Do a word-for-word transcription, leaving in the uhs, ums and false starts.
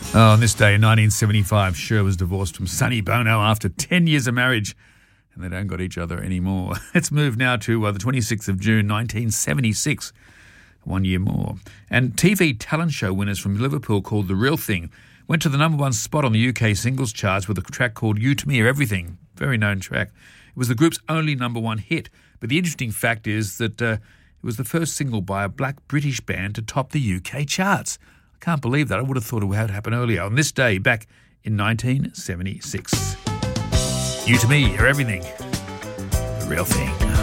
Oh, on this day in nineteen seventy-five, Cher was divorced from Sonny Bono after ten years of marriage, and they don't got each other anymore. Let's move now to uh, the twenty-sixth of June, nineteen seventy-six, one year more. And T V talent show winners from Liverpool called The Real Thing went to the number one spot on the U K singles charts with a track called You To Me Are Everything, very known track. It was the group's only number one hit, but the interesting fact is that uh, it was the first single by a black British band to top the U K charts. I can't believe that. I would have thought it had happened earlier. On this day, back in nineteen seventy-six. You To Me Are Everything. The Real Thing.